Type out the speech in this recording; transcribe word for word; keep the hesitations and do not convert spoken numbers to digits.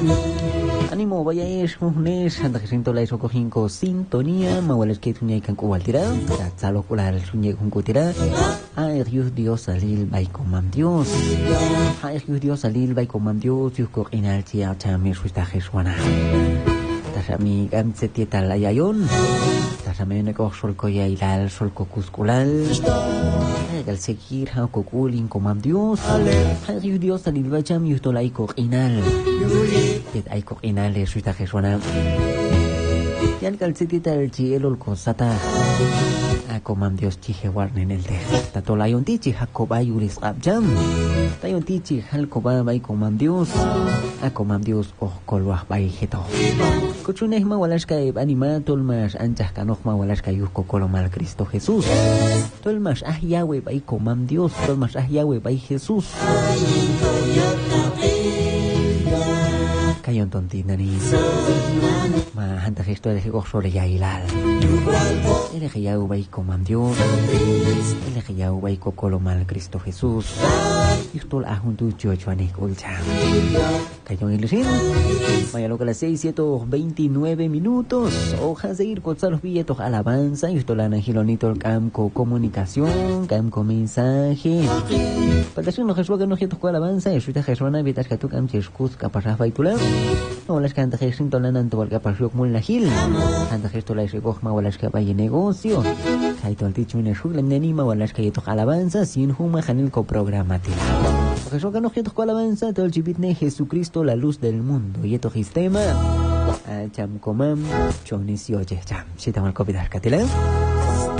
Ánimo, vaya es, mujeres, anda que siento la isoco cinco sintonía, mahueles que tuña y canco waltira, tatzalo kula el suñe junco tira, ay Dios salil bay comam Dios, ay Dios salil bay comam Dios, Dios corinal tia chamir suista jesuana. Tasami gam setieta la yayon, tasami neko solco ya ilal solco cusculal, al seguir ha coculin comam Dios, ay Dios salil bay cham yusto la corinal. Yet ay corinal suista jesuana. Yan calcetita el cielo el cosata a comam Dios chije warnen el de tatolayon tichi jacoba yuris abjam tayon tichi halcoba bay comam Dios a comam Dios o colwa bay jeto kuchunes ma walashka anima tolmas anchas kanok ma walashka yusko colomal Cristo Jesús tolmas ah Yahweh bay comam Dios tolmas ah Yahweh bay Jesús kayon tontina ni ma hanta gesto de gozo de yailal el que ya ubay comam Dios el que ya ubay cocolo mal Cristo Jesús esto la junto yo chuanik ulcha kayon ilusin vaya lo que las seis siete veintinueve minutos hojas de ir con los billetos alabanza esto la angilonito el campo comunicación campo mensaje para si no Jesús que no jesús con alabanza eso está Jesús na vitas que tu cam jesús capaz faitular no las canta Jesús tolan anto que pasó como la gil anda gesto la ese cojma o las que vaya negocio kaito el ticho en el le anima o las que to alabanza sin huma janil co programática Jesús que no jesús con alabanza todo el chipitne Jesucristo la luz del mundo y esto sistema cham comam chonisio cham si tamal copiar catela